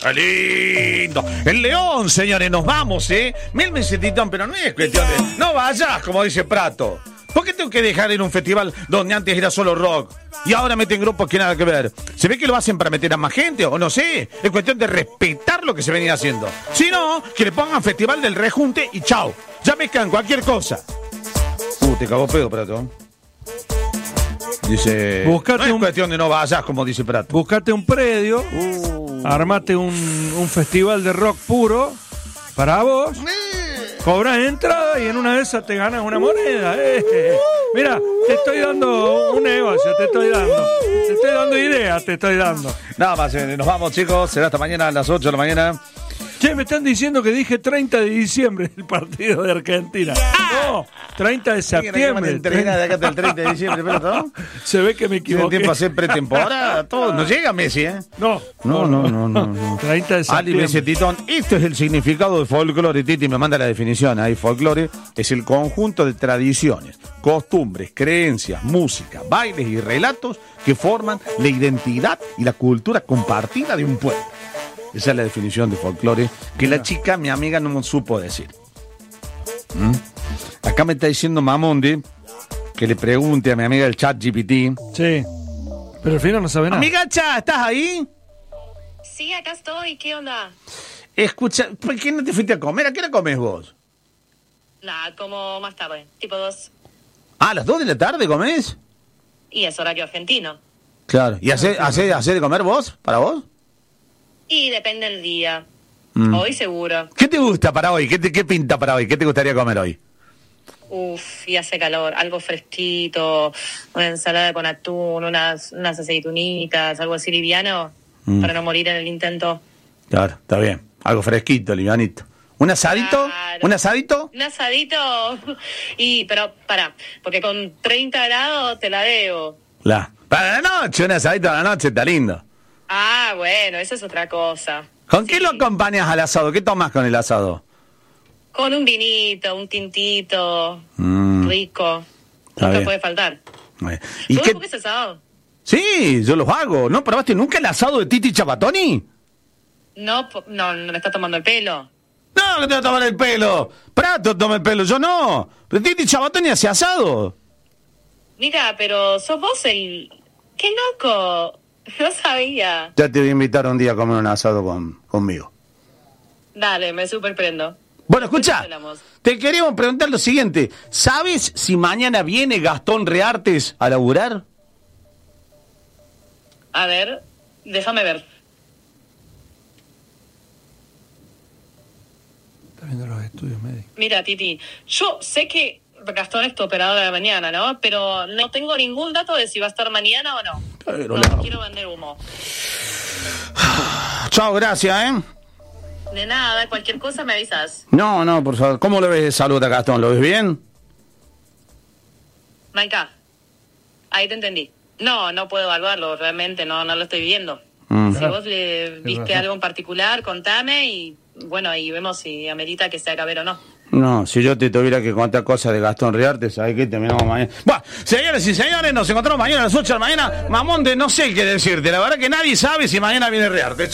Lindo. El León, señores, nos vamos, Mil meses, Titón, pero no es cuestión de... No vayas, como dice Prato. ¿Por qué tengo que dejar ir a un festival donde antes era solo rock? Y ahora meten grupos que nada que ver. ¿Se ve que lo hacen para meter a más gente? O no sé. Es cuestión de respetar lo que se venía haciendo. Si no, que le pongan festival del rejunte y chao. Ya mezclan cualquier cosa. Te cagó pedo, Prato. Dice... Buscate no es cuestión de no vayas, como dice Prato. Buscate un predio, armate un festival de rock puro para vos. Cobras entrada y en una de esas te ganas una moneda. Mira, te estoy dando un negocio, te estoy dando ideas, te estoy dando. Nada más, nos vamos, chicos. Será hasta mañana a las 8 de la mañana. Che, me están diciendo que dije 30 de diciembre el partido de Argentina. No, 30 de septiembre. De acá hasta el 30 de diciembre, ¿no? Se ve que me equivoqué. Tiene tiempo a hacer pretemporada, todo. No llega Messi, No. 30 de septiembre. Ali dice, Titón, esto es el significado de folclore. Titi me manda la definición ahí. Folclore es el conjunto de tradiciones, costumbres, creencias, música, bailes y relatos que forman la identidad y la cultura compartida de un pueblo. Esa es la definición de folclore que la chica, mi amiga, no me supo decir. Acá me está diciendo Mamonde que le pregunte a mi amiga del chat GPT. Sí, pero al final no sabe nada. Amiga Cha, ¿estás ahí? Sí, acá estoy. ¿Qué onda? Escucha, ¿por qué no te fuiste a comer? ¿A qué hora comes vos? Nada, como más tarde, tipo 2. ¿A las 2 de la tarde comés? Y es horario argentino. Claro. ¿Y hace de comer vos? ¿Para vos? Y depende del día. Hoy seguro. ¿Qué te gusta para hoy? ¿Qué pinta para hoy? ¿Qué te gustaría comer hoy? Y hace calor. Algo fresquito, una ensalada con atún, unas aceitunitas, algo así liviano, para no morir en el intento. Claro, está bien. Algo fresquito, livianito. ¿Un asadito? Claro. ¿Un asadito? Un asadito. Pero pará, porque con 30 grados te la debo. Para la noche, un asadito a la noche está lindo. Ah, bueno, eso es otra cosa. ¿Con qué lo acompañas al asado? ¿Qué tomas con el asado? Con un vinito, un tintito, rico. Está Nunca bien. puede faltar. ¿Y ¿Vos qué? comes asado? Sí, yo los hago. ¿No probaste nunca el asado de Titi Chabatoni? No le está tomando el pelo. No, que te va a tomar el pelo. Prato toma el pelo, yo no. Pero Titi Chabatoni hace asado. Mira, pero sos vos el... ¡Qué loco! No sabía. Ya te voy a invitar un día a comer un asado conmigo. Dale, me superprendo. Bueno, escucha, Después hablamos. te queríamos preguntar lo siguiente. ¿Sabes si mañana viene Gastón Reartes a laburar? A ver, déjame ver. Está viendo los estudios médicos. Mira, Titi, yo sé que Gastón es tu operador de la mañana, ¿no? Pero no tengo ningún dato de si va a estar mañana o no. Pero No quiero vender humo. Chao, gracias, De nada, cualquier cosa me avisas. No, por favor. ¿Cómo le ves de salud a Gastón? ¿Lo ves bien? Maika, ahí te entendí. No puedo evaluarlo, realmente no lo estoy viendo. Si vos le viste algo en particular, contame y bueno, ahí vemos si amerita que sea caber o no. No, si yo te tuviera que contar cosas de Gastón Reartes, ¿sabes qué? Terminamos mañana. Bueno, señores y señores, nos encontramos mañana a las 8 de la mañana. Mamonde, no sé qué decirte. La verdad que nadie sabe si mañana viene Reartes.